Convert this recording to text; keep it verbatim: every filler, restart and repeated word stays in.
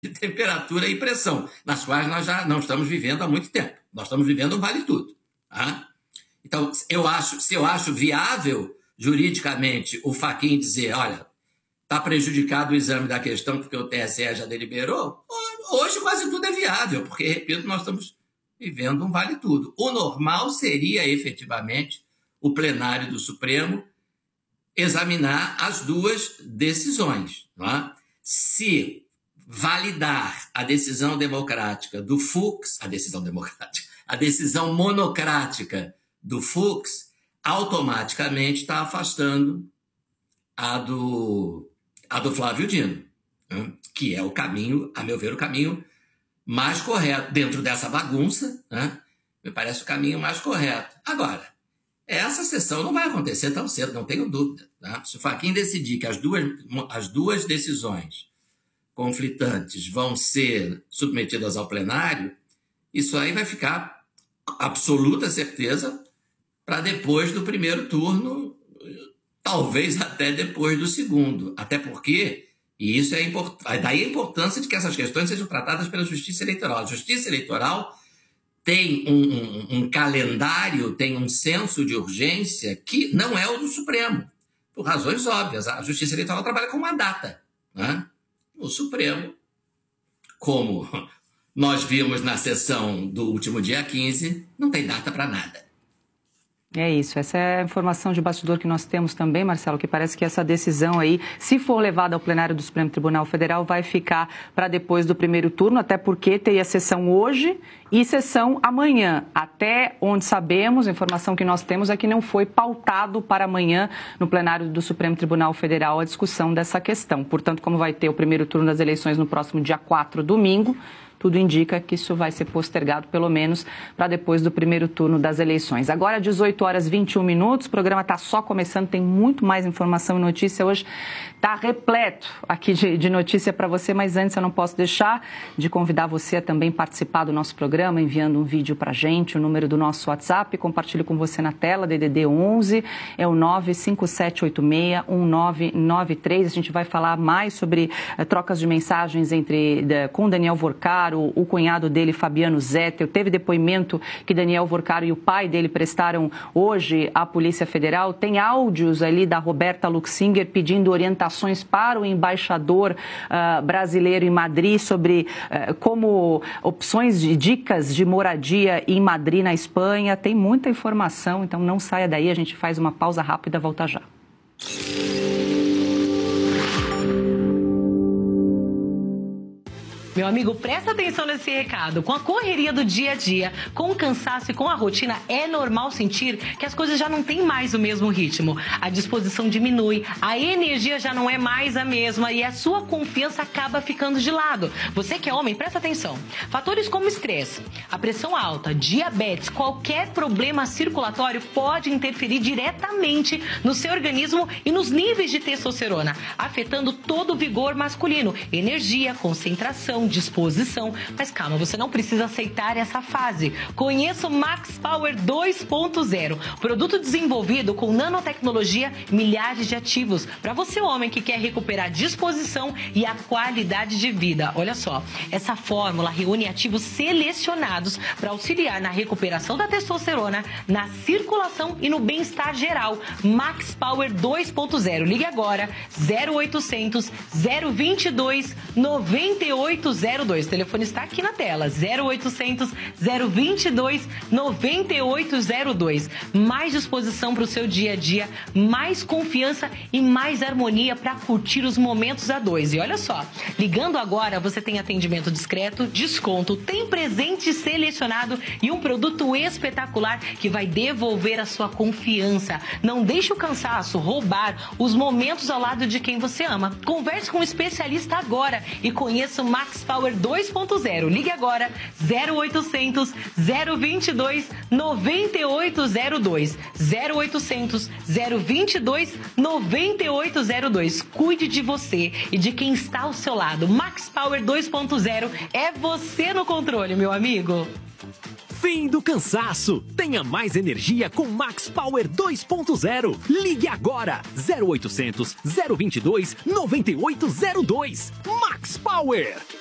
de temperatura e pressão, nas quais nós já não estamos vivendo há muito tempo. Nós estamos vivendo um vale-tudo. Tá? Então, eu acho, se eu acho viável, juridicamente, o Fachin dizer, olha, está prejudicado o exame da questão porque o T S E já deliberou, hoje quase tudo é viável, porque, repito, nós estamos vivendo um vale-tudo. O normal seria, efetivamente, o plenário do Supremo examinar as duas decisões. Não é? Se validar a decisão democrática do Fux, a decisão democrática, a decisão monocrática do Fux, automaticamente está afastando a do, a do Flávio Dino, né? Que é o caminho, a meu ver, o caminho mais correto. Dentro dessa bagunça, né? Me parece o caminho mais correto. Agora, essa sessão não vai acontecer tão cedo, não tenho dúvida. Tá? Se o Fachin decidir que as duas, as duas decisões conflitantes vão ser submetidas ao plenário, isso aí vai ficar absoluta certeza para depois do primeiro turno, talvez até depois do segundo. Até porque, e isso é importante, daí a importância de que essas questões sejam tratadas pela Justiça Eleitoral. A Justiça Eleitoral tem um, um, um calendário, tem um senso de urgência que não é o do Supremo, por razões óbvias. A Justiça Eleitoral trabalha com uma data, né? O Supremo, como nós vimos na sessão do último dia quinze, não tem data para nada. É isso, essa é a informação de bastidor que nós temos também, Marcelo, que parece que essa decisão aí, se for levada ao plenário do Supremo Tribunal Federal, vai ficar para depois do primeiro turno, até porque teria sessão hoje e sessão amanhã. Até onde sabemos, a informação que nós temos é que não foi pautado para amanhã no plenário do Supremo Tribunal Federal a discussão dessa questão. Portanto, como vai ter o primeiro turno das eleições no próximo dia quatro, domingo, tudo indica que isso vai ser postergado, pelo menos, para depois do primeiro turno das eleições. Agora, dezoito horas e vinte e um minutos, o programa está só começando, tem muito mais informação e notícia hoje. Está repleto aqui de, de notícia para você, mas antes eu não posso deixar de convidar você a também participar do nosso programa, enviando um vídeo para a gente, o número do nosso WhatsApp, compartilho com você na tela, D D D onze, é o nove cinco sete oito seis um nove nove três. A gente vai falar mais sobre uh, trocas de mensagens entre, de, com Daniel Vorcaro, o cunhado dele, Fabiano Zettel. Teve depoimento que Daniel Vorcaro e o pai dele prestaram hoje à Polícia Federal. Tem áudios ali da Roberta Luxinger pedindo orientações para o embaixador uh, brasileiro em Madrid sobre uh, como opções de dicas de moradia em Madrid, na Espanha. Tem muita informação, então não saia daí, a gente faz uma pausa rápida, volta já. Meu amigo, presta atenção nesse recado. Com a correria do dia a dia, com o cansaço e com a rotina, é normal sentir que as coisas já não têm mais o mesmo ritmo. A disposição diminui, a energia já não é mais a mesma e a sua confiança acaba ficando de lado. Você que é homem, presta atenção. Fatores como estresse, a pressão alta, diabetes, qualquer problema circulatório pode interferir diretamente no seu organismo e nos níveis de testosterona, afetando todo o vigor masculino, energia, concentração, disposição. Mas calma, você não precisa aceitar essa fase. Conheça o Max Power dois ponto zero, produto desenvolvido com nanotecnologia, milhares de ativos, para você homem que quer recuperar a disposição e a qualidade de vida. Olha só, essa fórmula reúne ativos selecionados para auxiliar na recuperação da testosterona, na circulação e no bem-estar geral. Max Power dois ponto zero. Ligue agora, zero oitocentos, zero vinte e dois, noventa e oito zero dois. O telefone está aqui na tela, zero oitocentos, zero vinte e dois, noventa e oito zero dois. Mais disposição para o seu dia a dia, mais confiança e mais harmonia para curtir os momentos a dois. E olha só, ligando agora você tem atendimento discreto, desconto, tem presente selecionado e um produto espetacular que vai devolver a sua confiança. Não deixe o cansaço roubar os momentos ao lado de quem você ama. Converse com um especialista agora e conheça o Max Power dois ponto zero. Ligue agora, zero oitocentos, zero vinte e dois, noventa e oito zero dois. zero oitocentos, zero vinte e dois, noventa e oito zero dois. Cuide de você e de quem está ao seu lado. Max Power dois ponto zero é você no controle, meu amigo. Fim do cansaço. Tenha mais energia com Max Power dois ponto zero. Ligue agora. zero oitocentos, zero vinte e dois, noventa e oito zero dois. Max Power.